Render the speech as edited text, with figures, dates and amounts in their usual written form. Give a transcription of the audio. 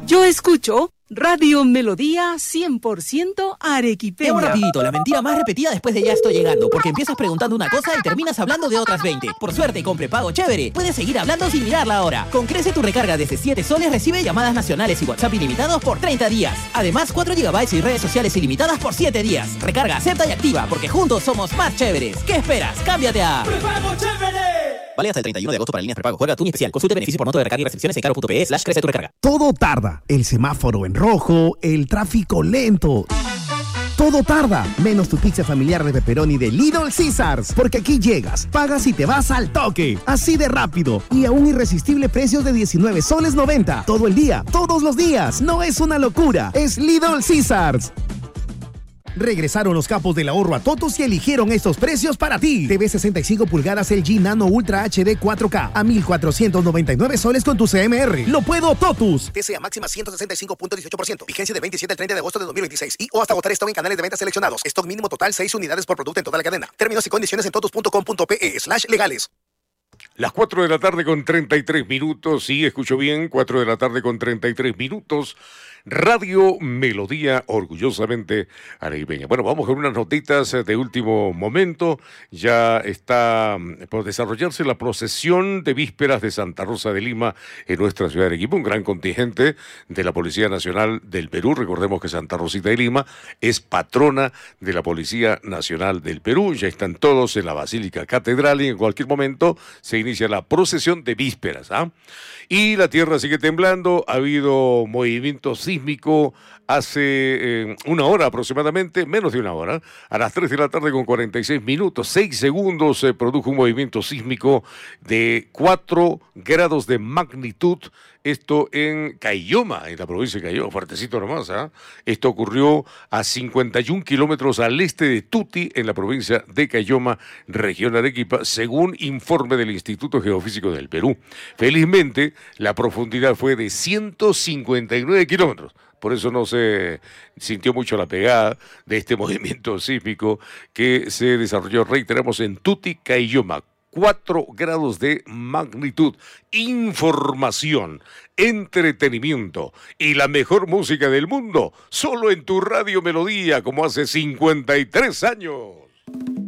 Yo escucho Radio Melodía 100% arequipeña. Tengo rapidito, la mentira más repetida después de ya estoy llegando, porque empiezas preguntando una cosa y terminas hablando de otras 20. Por suerte, con prepago chévere, puedes seguir hablando sin mirar la hora. Con Crece tu recarga desde 7 soles recibe llamadas nacionales y WhatsApp ilimitados por 30 días. Además, 4 GB y redes sociales ilimitadas por 7 días. Recarga, acepta y activa, porque juntos somos más chéveres. ¿Qué esperas? ¡Cámbiate a ¡Prepago chévere! Vale hasta el 31 de agosto para líneas prepago. Juega Tuning Especial. Consulte beneficios por noto de recarga y restricciones en caro.pe/crece tu recarga. Todo tarda. El semáforo en rojo, el tráfico lento. Todo tarda, menos tu pizza familiar de pepperoni de Little Caesars, porque aquí llegas, pagas y te vas al toque, así de rápido y a un irresistible precio de 19 soles 90, todo el día, todos los días. No es una locura, es Little Caesars. Regresaron los capos del ahorro a Totus y eligieron estos precios para ti. TV 65 pulgadas LG Nano Ultra HD 4K a 1,499 soles con tu CMR. ¡Lo puedo, Totus! TCA máxima 165.18%. Vigencia del 27 al 30 de agosto de 2026. Y o hasta agotar stock en canales de venta seleccionados. Stock mínimo total 6 unidades por producto en toda la cadena. Términos y condiciones en totus.com.pe/legales. Las 4 de la tarde con 33 minutos. Sí, escucho bien. 4 de la tarde con 33 minutos. Radio Melodía, orgullosamente arequipeña. Bueno, vamos con unas notitas de último momento. Ya está por desarrollarse la procesión de vísperas de Santa Rosa de Lima en nuestra ciudad de Arequipa. Un gran contingente de la Policía Nacional del Perú. Recordemos que Santa Rosita de Lima es patrona de la Policía Nacional del Perú. Ya están todos en la Basílica Catedral y en cualquier momento se inicia la procesión de vísperas. Y la tierra sigue temblando. Ha habido movimiento sísmico hace una hora aproximadamente, menos de una hora, a las 3 de la tarde con 46 minutos, 6 segundos se produjo un movimiento sísmico de 4 grados de magnitud, esto en Caylloma, en la provincia de Caylloma, fuertecito nomás, Esto ocurrió a 51 kilómetros al este de Tuti, en la provincia de Caylloma, región Arequipa, según informe del Instituto Geofísico del Perú. Felizmente, la profundidad fue de 159 kilómetros. Por eso no se sintió mucho la pegada de este movimiento sísmico que se desarrolló, reiteramos, en Tuti, Caylloma. 4 grados de magnitud. Información, entretenimiento y la mejor música del mundo, solo en tu Radio Melodía, como hace 53 años.